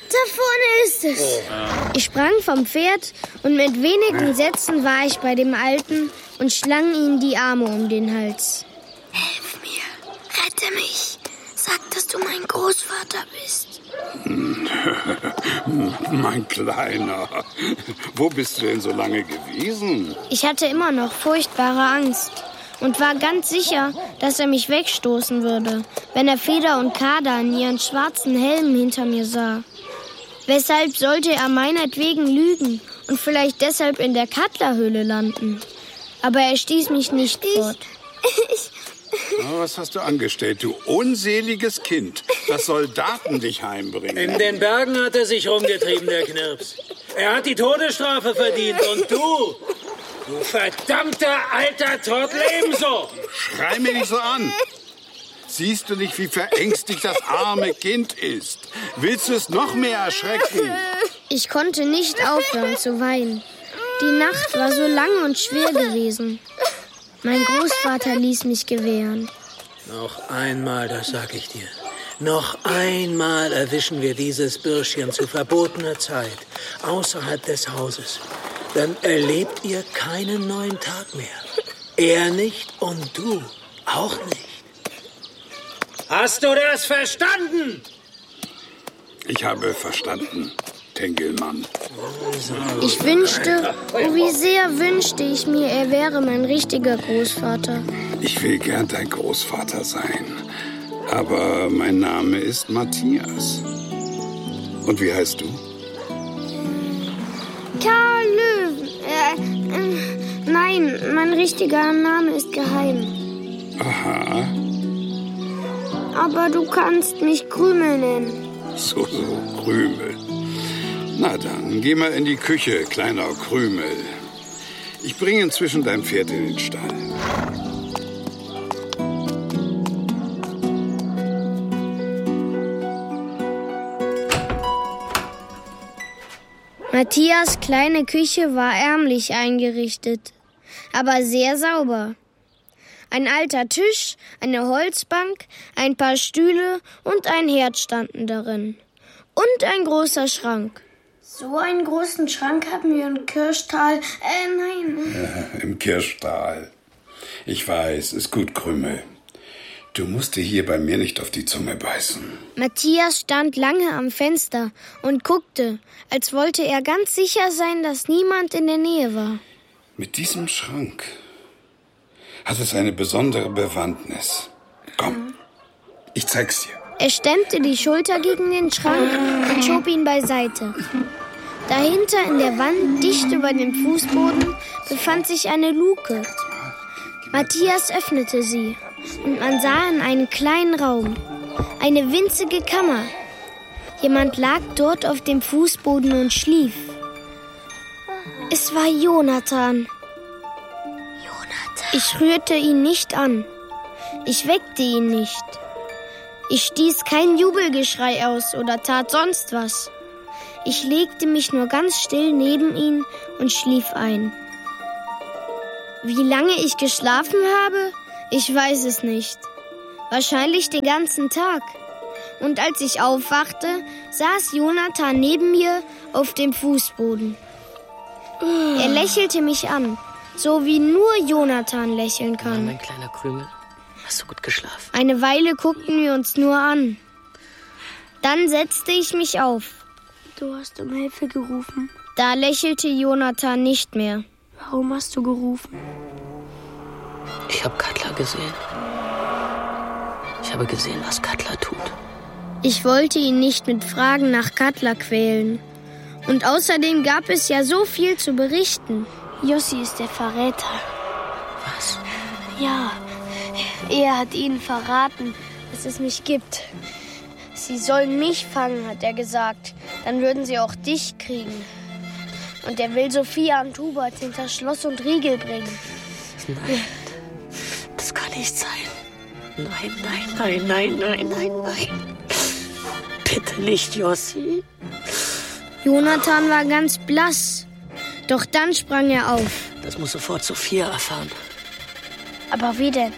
Da vorne ist es. Ich sprang vom Pferd und mit wenigen Sätzen war ich bei dem Alten und schlang ihm die Arme um den Hals. Hilf mir, rette mich. Sag, dass du mein Großvater bist. Mein Kleiner, wo bist du denn so lange gewesen? Ich hatte immer noch furchtbare Angst und war ganz sicher, dass er mich wegstoßen würde, wenn er Feder und Kader in ihren schwarzen Helmen hinter mir sah. Weshalb sollte er meinetwegen lügen und vielleicht deshalb in der Kattlerhöhle landen? Aber er stieß mich nicht fort. Was hast du angestellt, du unseliges Kind? Dass Soldaten dich heimbringen. In den Bergen hat er sich rumgetrieben, der Knirps. Er hat die Todesstrafe verdient und du verdammter alter Trottel ebenso. Schrei mich nicht so an. Siehst du nicht, wie verängstigt das arme Kind ist? Willst du es noch mehr erschrecken? Ich konnte nicht aufhören zu weinen. Die Nacht war so lang und schwer gewesen. Mein Großvater ließ mich gewähren. Noch einmal, das sag ich dir. Noch einmal erwischen wir dieses Bürschchen zu verbotener Zeit außerhalb des Hauses. Dann erlebt ihr keinen neuen Tag mehr. Er nicht und du auch nicht. Hast du das verstanden? Ich habe verstanden, Tengelmann. Ich wünschte, oh wie sehr wünschte ich mir, er wäre mein richtiger Großvater. Ich will gern dein Großvater sein. Aber mein Name ist Matthias. Und wie heißt du? Karl Löwen. Nein, mein richtiger Name ist geheim. Aha. Aber du kannst mich Krümel nennen. So, Krümel. Na dann, geh mal in die Küche, kleiner Krümel. Ich bringe inzwischen dein Pferd in den Stall. Matthias' kleine Küche war ärmlich eingerichtet, aber sehr sauber. Ein alter Tisch, eine Holzbank, ein paar Stühle und ein Herd standen darin. Und ein großer Schrank. So einen großen Schrank haben wir im Kirchtal. Nein. Im Kirchtal. Ich weiß, ist gut, Krümel. Du musst dir hier bei mir nicht auf die Zunge beißen. Matthias stand lange am Fenster und guckte, als wollte er ganz sicher sein, dass niemand in der Nähe war. Mit diesem Schrank hat es eine besondere Bewandtnis. Komm, ich zeig's dir. Er stemmte die Schulter gegen den Schrank und schob ihn beiseite. Dahinter in der Wand, dicht über dem Fußboden, befand sich eine Luke. Matthias öffnete sie und man sah in einen kleinen Raum, eine winzige Kammer. Jemand lag dort auf dem Fußboden und schlief. Es war Jonathan. Ich rührte ihn nicht an. Ich weckte ihn nicht. Ich stieß kein Jubelgeschrei aus oder tat sonst was. Ich legte mich nur ganz still neben ihn und schlief ein. Wie lange ich geschlafen habe? Ich weiß es nicht. Wahrscheinlich den ganzen Tag. Und als ich aufwachte, saß Jonathan neben mir auf dem Fußboden. Er lächelte mich an, so wie nur Jonathan lächeln kann. Mein kleiner Krümel, hast du gut geschlafen? Eine Weile guckten wir uns nur an. Dann setzte ich mich auf. Du hast um Hilfe gerufen. Da lächelte Jonathan nicht mehr. Warum hast du gerufen? Ich habe Kattler gesehen. Ich habe gesehen, was Kattler tut. Ich wollte ihn nicht mit Fragen nach Kattler quälen. Und außerdem gab es ja so viel zu berichten. Jossi ist der Verräter. Was? Ja, er hat ihnen verraten, dass es mich gibt. Sie sollen mich fangen, hat er gesagt. Dann würden sie auch dich kriegen. Und er will Sophia und Hubert hinter Schloss und Riegel bringen. Nein, das kann nicht sein. Nein, nein, nein, nein, nein, nein, nein. Bitte nicht, Jossi. Jonathan war ganz blass. Doch dann sprang er auf. Das muss sofort Sophia erfahren. Aber wie denn?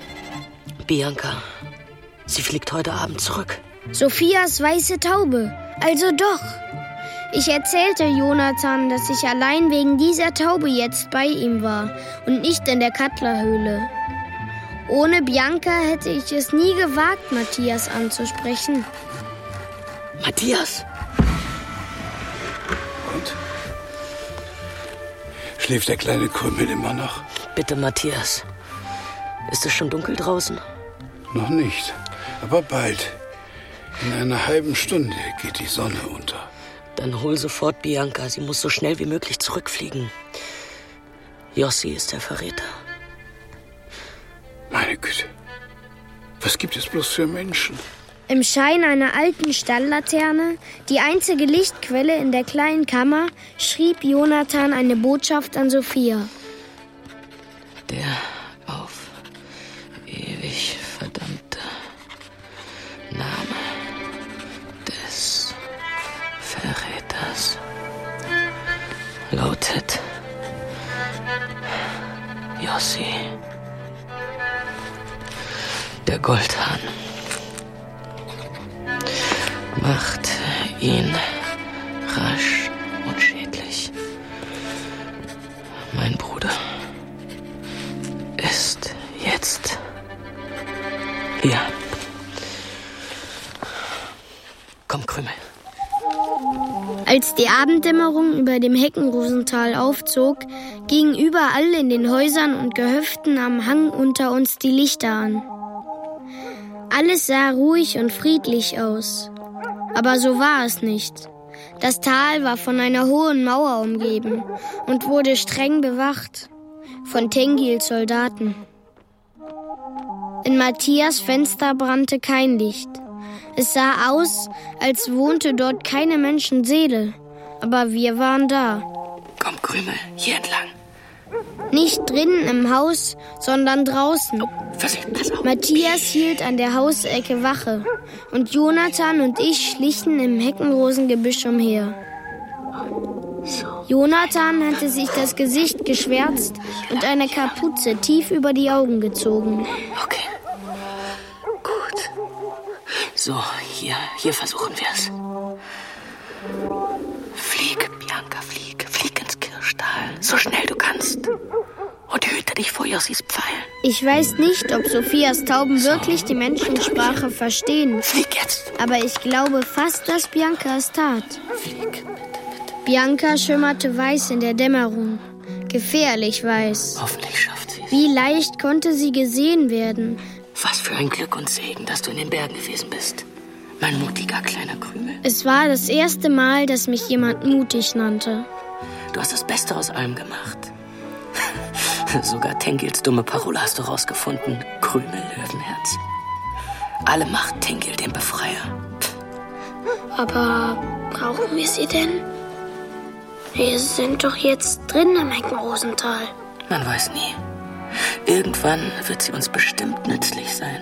Bianca, sie fliegt heute Abend zurück. Sophias weiße Taube. Also doch. Ich erzählte Jonathan, dass ich allein wegen dieser Taube jetzt bei ihm war und nicht in der Kattlerhöhle. Ohne Bianca hätte ich es nie gewagt, Matthias anzusprechen. Matthias! Und? Schläft der kleine Krümel immer noch? Bitte, Matthias. Ist es schon dunkel draußen? Noch nicht, aber bald. In einer halben Stunde geht die Sonne unter. Dann hol sofort Bianca. Sie muss so schnell wie möglich zurückfliegen. Jossi ist der Verräter. Meine Güte, was gibt es bloß für Menschen? Im Schein einer alten Stalllaterne, die einzige Lichtquelle in der kleinen Kammer, schrieb Jonathan eine Botschaft an Sophia. Der auf ewig verdammte Name des Verräters lautet Jossi, der Goldhahn. Macht ihn rasch und schädlich. Mein Bruder ist jetzt hier. Komm, Krümel. Als die Abenddämmerung über dem Heckenrosental aufzog, gingen überall in den Häusern und Gehöften am Hang unter uns die Lichter an. Alles sah ruhig und friedlich aus. Aber so war es nicht. Das Tal war von einer hohen Mauer umgeben und wurde streng bewacht von Tengils Soldaten. In Matthias' Fenster brannte kein Licht. Es sah aus, als wohnte dort keine Menschenseele, aber wir waren da. Komm, Krümel, hier entlang. Nicht drinnen im Haus, sondern draußen. Pass auf. Matthias hielt an der Hausecke Wache und Jonathan und ich schlichen im Heckenrosengebüsch umher. Jonathan hatte sich das Gesicht geschwärzt und eine Kapuze tief über die Augen gezogen. Okay. Gut. So, hier versuchen wir es. Flieg, Bianca, flieg. Flieg ins Kirschtal. So schnell du kannst. Und hüte dich vor Jossis Pfeilen. Ich weiß nicht, ob Sophias Tauben wirklich die Menschensprache verstehen. Flieg jetzt. Aber ich glaube fast, dass Bianca es tat. Flieg, bitte. Bianca schimmerte weiß in der Dämmerung. Gefährlich weiß. Hoffentlich schafft sie es. Wie leicht konnte sie gesehen werden. Was für ein Glück und Segen, dass du in den Bergen gewesen bist. Mein mutiger kleiner Krümel. Es war das erste Mal, dass mich jemand mutig nannte. Du hast das Beste aus allem gemacht. Sogar Tengils dumme Parole hast du rausgefunden. Krümel, Löwenherz. Alle Macht Tengil, dem Befreier. Aber brauchen wir sie denn? Wir sind doch jetzt drin im Heckenrosental. Man weiß nie. Irgendwann wird sie uns bestimmt nützlich sein.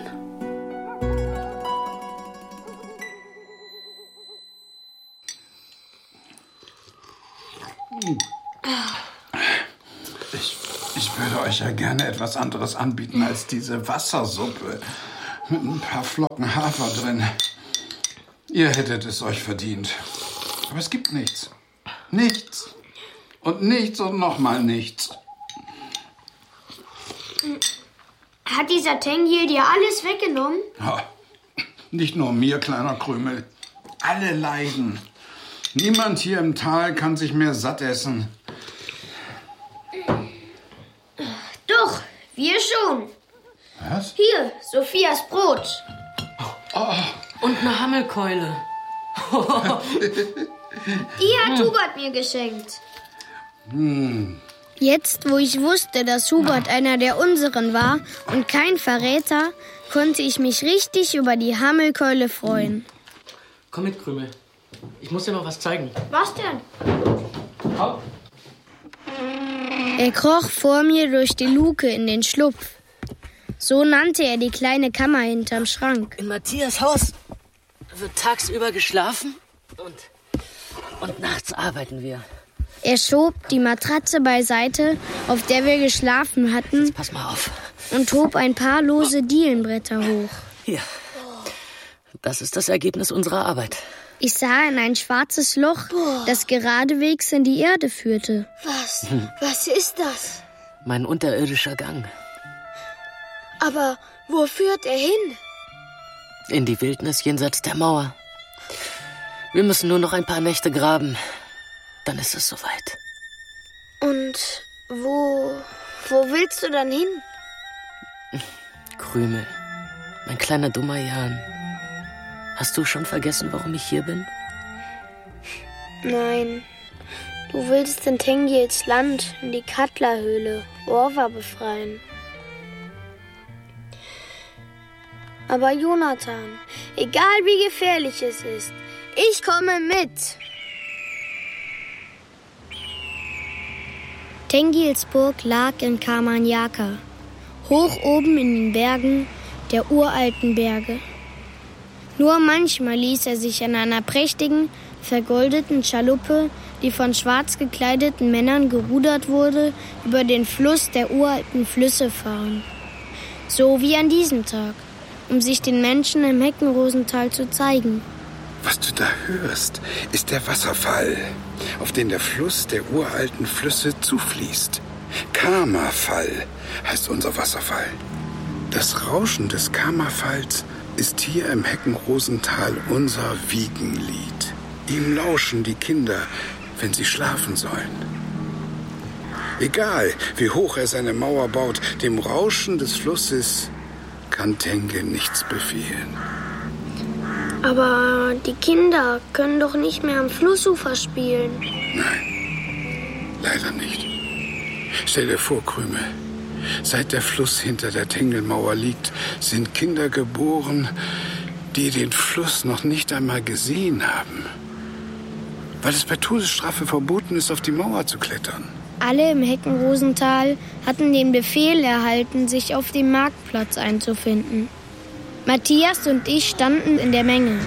Ich würde euch ja gerne etwas anderes anbieten als diese Wassersuppe mit ein paar Flocken Hafer drin. Ihr hättet es euch verdient. Aber es gibt nichts. Nichts. Und nichts und nochmal nichts. Hat dieser Tengil dir alles weggenommen? Ja, nicht nur mir, kleiner Krümel. Alle leiden. Niemand hier im Tal kann sich mehr satt essen. Doch, wir schon. Was? Hier, Sophias Brot. Und eine Hammelkeule. Die hat Hubert mir geschenkt. Jetzt, wo ich wusste, dass Hubert einer der unseren war und kein Verräter, konnte ich mich richtig über die Hammelkeule freuen. Komm mit, Krümel. Ich muss dir noch was zeigen. Was denn? Hopp. Er kroch vor mir durch die Luke in den Schlupf. So nannte er die kleine Kammer hinterm Schrank. In Matthias Haus wird tagsüber geschlafen und nachts arbeiten wir. Er schob die Matratze beiseite, auf der wir geschlafen hatten, Jetzt pass mal auf. und hob ein paar lose Dielenbretter hoch. Hier. Das ist das Ergebnis unserer Arbeit. Ich sah in ein schwarzes Loch, das geradewegs in die Erde führte. Was ist das? Mein unterirdischer Gang. Aber wo führt er hin? In die Wildnis jenseits der Mauer. Wir müssen nur noch ein paar Nächte graben. Dann ist es soweit. Und wo willst du dann hin? Krümel, mein kleiner dummer Jan. Hast du schon vergessen, warum ich hier bin? Nein. Du willst in Tengils Land, in die Katla-Höhle, Orwa befreien. Aber Jonathan, egal wie gefährlich es ist, ich komme mit. Tengils Burg lag in Kamanyaka, hoch oben in den Bergen der uralten Berge. Nur manchmal ließ er sich an einer prächtigen, vergoldeten Schaluppe, die von schwarz gekleideten Männern gerudert wurde, über den Fluss der uralten Flüsse fahren. So wie an diesem Tag, um sich den Menschen im Heckenrosental zu zeigen. Was du da hörst, ist der Wasserfall, auf den der Fluss der uralten Flüsse zufließt. Kamafall heißt unser Wasserfall. Das Rauschen des Kamafalls ist hier im Heckenrosental unser Wiegenlied. Ihm lauschen die Kinder, wenn sie schlafen sollen. Egal, wie hoch er seine Mauer baut, dem Rauschen des Flusses kann Tengel nichts befehlen. Aber die Kinder können doch nicht mehr am Flussufer spielen. Nein, leider nicht. Stell dir vor, Krümel, seit der Fluss hinter der Tengelmauer liegt, sind Kinder geboren, die den Fluss noch nicht einmal gesehen haben. Weil es bei Todesstrafe verboten ist, auf die Mauer zu klettern. Alle im Heckenrosental hatten den Befehl erhalten, sich auf dem Marktplatz einzufinden. Matthias und ich standen in der Menge.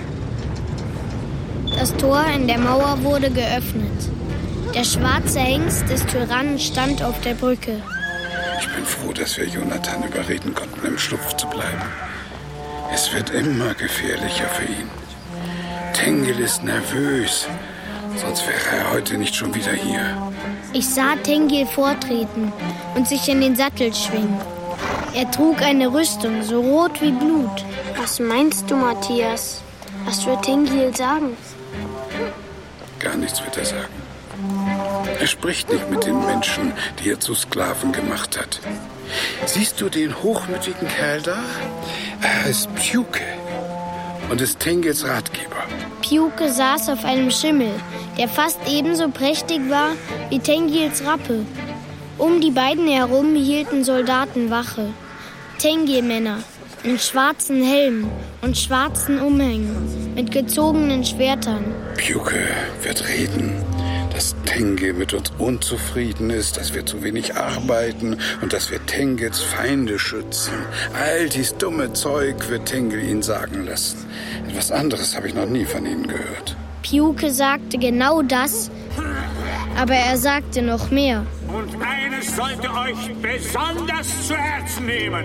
Das Tor in der Mauer wurde geöffnet. Der schwarze Hengst des Tyrannen stand auf der Brücke. Ich bin froh, dass wir Jonathan überreden konnten, im Schlupf zu bleiben. Es wird immer gefährlicher für ihn. Tengel ist nervös, sonst wäre er heute nicht schon wieder hier. Ich sah Tengil vortreten und sich in den Sattel schwingen. Er trug eine Rüstung, so rot wie Blut. Was meinst du, Matthias? Was wird Tengil sagen? Gar nichts wird er sagen. Er spricht nicht mit den Menschen, die er zu Sklaven gemacht hat. Siehst du den hochmütigen Kerl da? Er heißt Pjuke und ist Tengils Ratgeber. Pjuke saß auf einem Schimmel, der fast ebenso prächtig war wie Tengils Rappe. Um die beiden herum hielten Soldaten Wache. Tengil-Männer in schwarzen Helmen und schwarzen Umhängen mit gezogenen Schwertern. Pjuke wird reden, dass Tengil mit uns unzufrieden ist, dass wir zu wenig arbeiten und dass wir Tengils Feinde schützen. All dies dumme Zeug wird Tengil ihn sagen lassen. Etwas anderes habe ich noch nie von ihnen gehört. Pjuke sagte genau das, aber er sagte noch mehr. Und eines sollte euch besonders zu Herzen nehmen.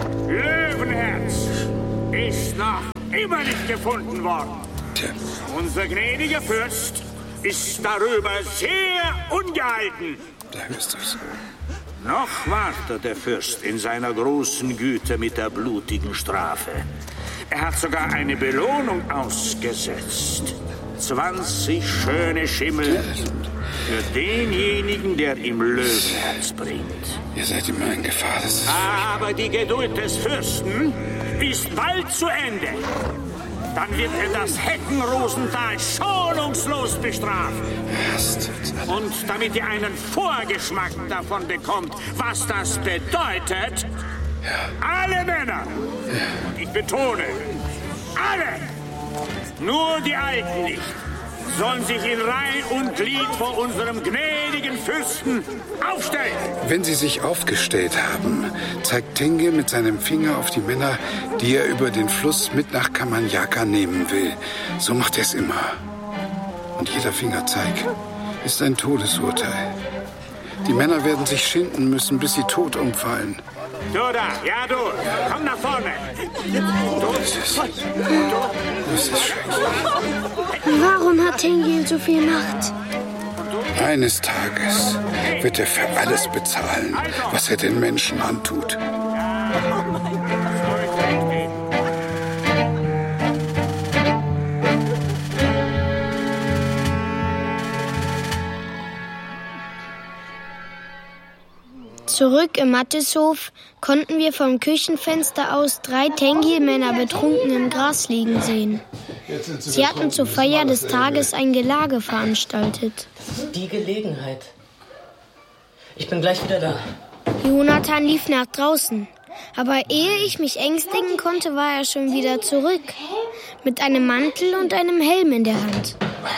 Löwenherz ist noch immer nicht gefunden worden. Tja. Unser gnädiger Fürst ist darüber sehr ungehalten. Da hörst du's. Noch wartet der Fürst in seiner großen Güte mit der blutigen Strafe. Er hat sogar eine Belohnung ausgesetzt. 20 schöne Schimmel für denjenigen, der ihm Löwenherz bringt. Ihr seid immer in Gefahr. Aber die Geduld des Fürsten ist bald zu Ende. Dann wird er das Heckenrosental schonungslos bestrafen. Und damit ihr einen Vorgeschmack davon bekommt, was das bedeutet, alle Männer, und ich betone, alle, nur die Alten nicht, sollen sich in Reih und Glied vor unserem gnädigen Fürsten aufstellen. Wenn sie sich aufgestellt haben, zeigt Tengil mit seinem Finger auf die Männer, die er über den Fluss mit nach Kamanyaka nehmen will. So macht er es immer. Und jeder Fingerzeig ist ein Todesurteil. Die Männer werden sich schinden müssen, bis sie tot umfallen. Du da, ja du, komm nach vorne. Das ist schrecklich. hat Tengil so viel Macht? Eines Tages wird er für alles bezahlen, was er den Menschen antut. Zurück im Mattishof konnten wir vom Küchenfenster aus 3 Tengil-Männer betrunken im Gras liegen sehen. Sie hatten zur Feier des Tages ein Gelage veranstaltet. Die Gelegenheit. Ich bin gleich wieder da. Jonathan lief nach draußen. Aber ehe ich mich ängstigen konnte, war er schon wieder zurück. Mit einem Mantel und einem Helm in der Hand.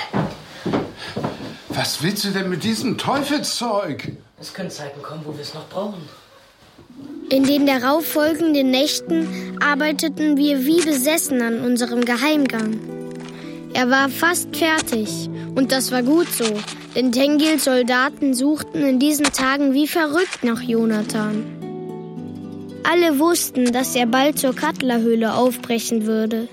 Was willst du denn mit diesem Teufelszeug? Es können Zeiten kommen, wo wir es noch brauchen. In den darauffolgenden Nächten arbeiteten wir wie besessen an unserem Geheimgang. Er war fast fertig. Und das war gut so. Denn Tengils Soldaten suchten in diesen Tagen wie verrückt nach Jonathan. Alle wussten, dass er bald zur Kattlerhöhle aufbrechen würde.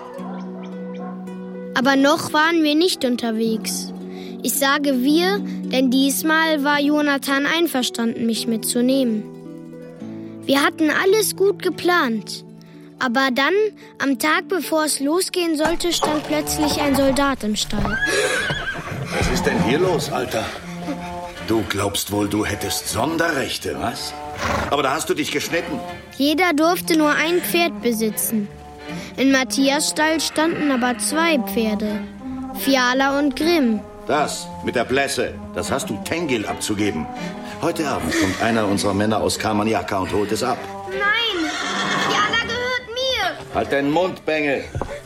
Aber noch waren wir nicht unterwegs. Ich sage wir, denn diesmal war Jonathan einverstanden, mich mitzunehmen. Wir hatten alles gut geplant. Aber dann, am Tag bevor es losgehen sollte, stand plötzlich ein Soldat im Stall. Was ist denn hier los, Alter? Du glaubst wohl, du hättest Sonderrechte, was? Aber da hast du dich geschnitten. Jeder durfte nur ein Pferd besitzen. In Matthias Stall standen aber 2 Pferde. Fiala und Grimm. Das mit der Blässe, das hast du Tengil abzugeben. Heute Abend kommt einer unserer Männer aus Karmanjaka und holt es ab. Nein, Fiala gehört mir. Halt deinen Mund, Bengel.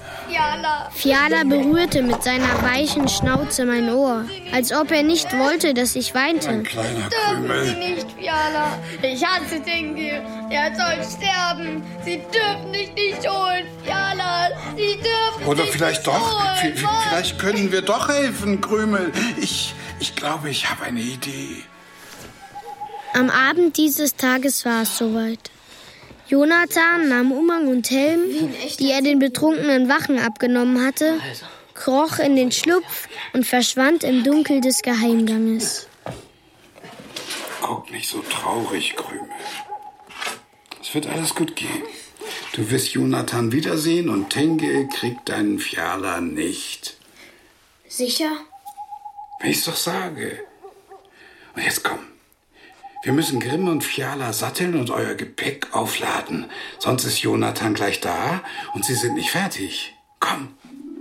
Fiala berührte mit seiner weichen Schnauze mein Ohr, als ob er nicht wollte, dass ich weinte. Ein kleiner Krümel. Nicht, Fiala. Ich hasse Tengil. Er soll sterben. Sie dürfen dich nicht holen, Fiala. Sie dürfen Oder dich vielleicht nicht doch. holen. Vielleicht können wir doch helfen, Krümel. Ich glaube, ich habe eine Idee. Am Abend dieses Tages war es soweit. Jonathan nahm Umhang und Helm, die er den betrunkenen Wachen abgenommen hatte, kroch in den Schlupf und verschwand im Dunkel des Geheimganges. Guck nicht so traurig, Krümel. Es wird alles gut gehen. Du wirst Jonathan wiedersehen und Tengil kriegt deinen Fiala nicht. Sicher? Wenn ich's doch sage. Und jetzt komm. Wir müssen Grimm und Fiala satteln und euer Gepäck aufladen. Sonst ist Jonathan gleich da und sie sind nicht fertig. Komm.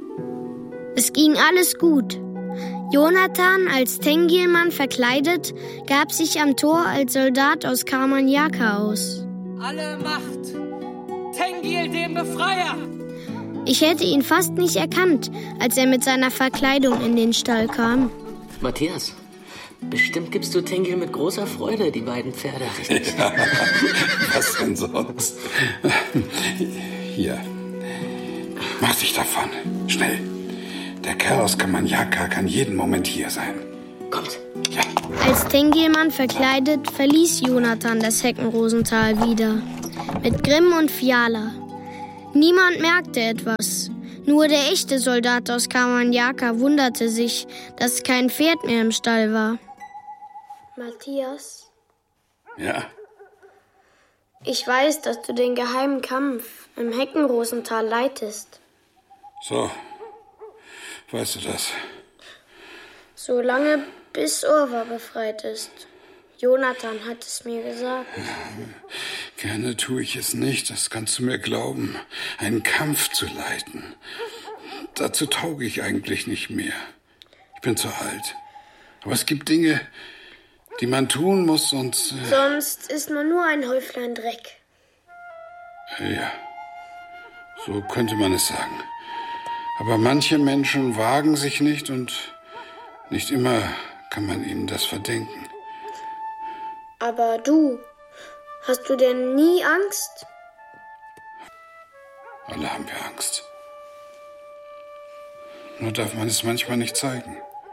Es ging alles gut. Jonathan, als Tengilmann verkleidet, gab sich am Tor als Soldat aus Karmanjaka aus. Alle Macht! Tengil, dem Befreier! Ich hätte ihn fast nicht erkannt, als er mit seiner Verkleidung in den Stall kam. Matthias, bestimmt gibst du Tengil mit großer Freude die beiden Pferde, richtig? Ja, was denn sonst? Hier. Mach dich davon. Schnell. Der Kerl aus Karmanjaka kann jeden Moment hier sein. Kommt. Ja. Als Tengilmann verkleidet, verließ Jonathan das Heckenrosental wieder. Mit Grimm und Fiala. Niemand merkte etwas. Nur der echte Soldat aus Karmanjaka wunderte sich, dass kein Pferd mehr im Stall war. Matthias? Ja? Ich weiß, dass du den geheimen Kampf im Heckenrosental leitest. So. Weißt du das? Solange bis Urwa befreit ist. Jonathan hat es mir gesagt. Gerne tue ich es nicht, das kannst du mir glauben. Einen Kampf zu leiten. Dazu tauge ich eigentlich nicht mehr. Ich bin zu alt. Aber es gibt Dinge, die man tun muss, sonst... Sonst ist man nur ein Häuflein Dreck. Ja, so könnte man es sagen. Aber manche Menschen wagen sich nicht und nicht immer kann man ihnen das verdenken. Aber du, hast du denn nie Angst? Alle haben wir Angst. Nur darf man es manchmal nicht zeigen.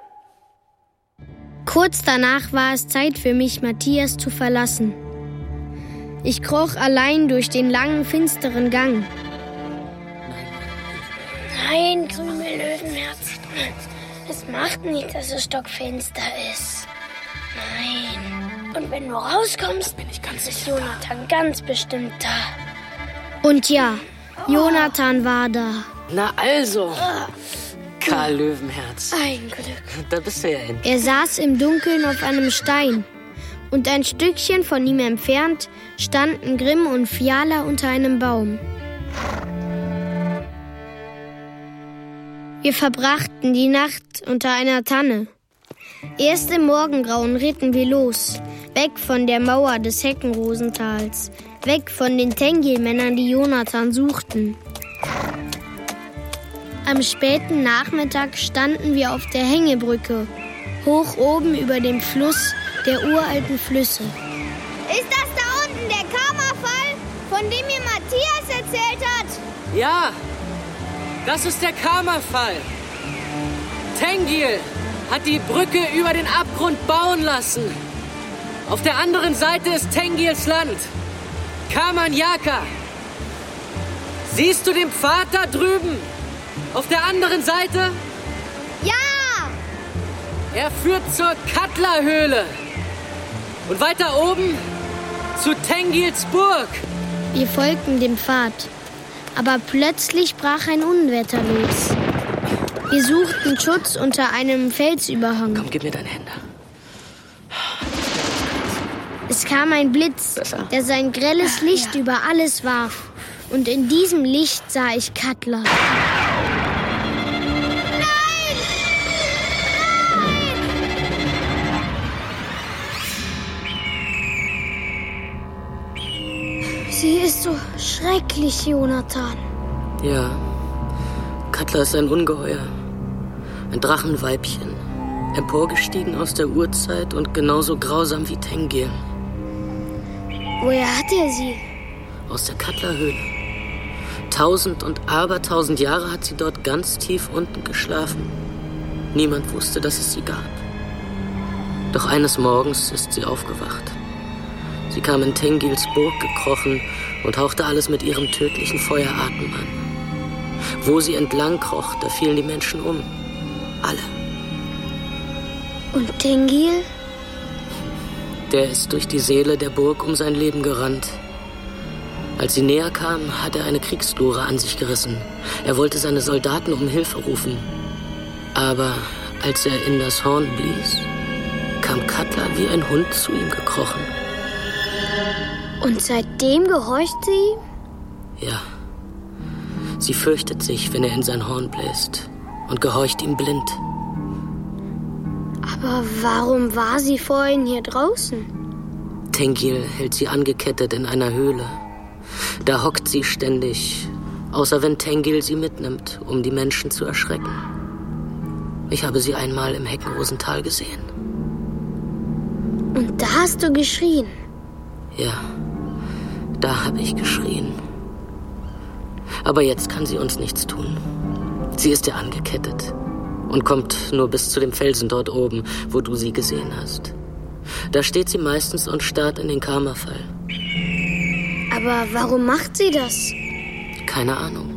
Kurz danach war es Zeit für mich, Matthias zu verlassen. Ich kroch allein durch den langen, finsteren Gang. Nein, Krümel, Löwenherz. Es macht nicht, dass es stockfinster ist. Nein. Und wenn du rauskommst, ist Jonathan ganz bestimmt da. Und ja, Jonathan war da. Na also, Karl Löwenherz. Ein Glück. Da bist du ja endlich. Er saß im Dunkeln auf einem Stein. Und ein Stückchen von ihm entfernt standen Grimm und Fiala unter einem Baum. Wir verbrachten die Nacht unter einer Tanne. Erst im Morgengrauen ritten wir los, weg von der Mauer des Heckenrosentals, weg von den Tengil-Männern, die Jonathan suchten. Am späten Nachmittag standen wir auf der Hängebrücke, hoch oben über dem Fluss der uralten Flüsse. Ist das da unten der Karma-Fall, von dem mir Matthias erzählt hat? Ja, das ist der Karma-Fall. Tengil hat die Brücke über den Abgrund bauen lassen. Auf der anderen Seite ist Tengils Land, Karman-Jaka. Siehst du den Pfad da drüben? Auf der anderen Seite? Ja! Er führt zur Katla-Höhle. Und weiter oben zu Tengils Burg. Wir folgten dem Pfad, aber plötzlich brach ein Unwetter los. Wir suchten Schutz unter einem Felsüberhang. Komm, gib mir deine Hände. Es kam ein Blitz, der sein grelles Licht über alles warf. Und in diesem Licht sah ich Katla. Sie ist so schrecklich, Jonathan. Ja, Katla ist ein Ungeheuer. Ein Drachenweibchen. Emporgestiegen aus der Urzeit und genauso grausam wie Tengil. Woher hat er sie? Aus der Katla-Höhle. 1000 und abertausend Jahre hat sie dort ganz tief unten geschlafen. Niemand wusste, dass es sie gab. Doch eines Morgens ist sie aufgewacht. Sie kam in Tengils Burg gekrochen und hauchte alles mit ihrem tödlichen Feueratem an. Wo sie entlang kroch, da fielen die Menschen um. Alle. Und Tengil? Der ist durch die Seele der Burg um sein Leben gerannt. Als sie näher kam, hat er eine Kriegslore an sich gerissen. Er wollte seine Soldaten um Hilfe rufen. Aber als er in das Horn blies, kam Katla wie ein Hund zu ihm gekrochen. Und seitdem gehorcht sie ihm? Ja. Sie fürchtet sich, wenn er in sein Horn bläst und gehorcht ihm blind. Aber warum war sie vorhin hier draußen? Tengil hält sie angekettet in einer Höhle. Da hockt sie ständig, außer wenn Tengil sie mitnimmt, um die Menschen zu erschrecken. Ich habe sie einmal im Heckenrosental gesehen. Und da hast du geschrien? Ja, da habe ich geschrien. Aber jetzt kann sie uns nichts tun. Sie ist ja angekettet und kommt nur bis zu dem Felsen dort oben, wo du sie gesehen hast. Da steht sie meistens und starrt in den Karma-Fall. Aber warum macht sie das? Keine Ahnung.